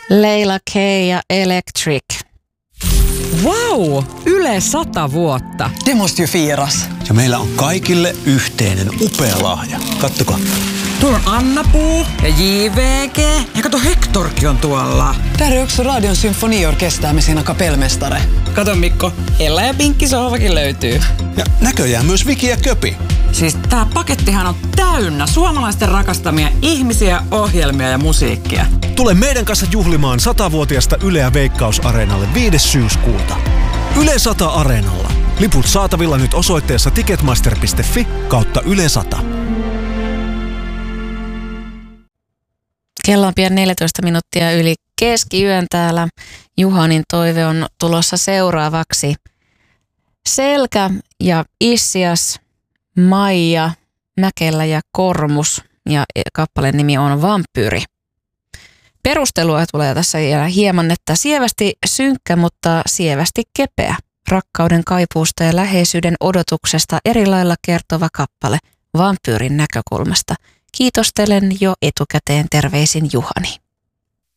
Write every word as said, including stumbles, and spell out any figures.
Leila K. ja Electric. Wow! Yle sata vuotta. Det måste ju firas. Ja meillä on kaikille yhteinen upea lahja. Kattokaa. Tuolla on Anna-Puu ja J V G. Ja kato, Hektorkin on tuolla. Där är också Radion symfoniorkester med sina kapellmästare. Kato Mikko, Ella ja Pinkki sohvakin löytyy. Ja näköjään myös Viki ja Köpi. Siis tää pakettihan on täynnä suomalaisten rakastamia ihmisiä, ohjelmia ja musiikkia. Tule meidän kanssa juhlimaan satavuotiasta Yleä Veikkaus-areenalle viides syyskuuta. Yle sata Areenalla. Liput saatavilla nyt osoitteessa ticketmaster piste fi kautta Yle sata. Kello on pian neljätoista minuuttia yli keskiyön täällä. Juhanin toive on tulossa seuraavaksi. Selkä ja Issias, Maija, Mäkelä ja Kormus. Ja kappaleen nimi on Vampyyri. Perustelua tulee tässä vielä hieman, että sievästi synkkä, mutta sievästi kepeä. Rakkauden kaipuusta ja läheisyyden odotuksesta eri lailla kertova kappale vampyyrin näkökulmasta. Kiitostelen jo etukäteen, terveisin Juhani.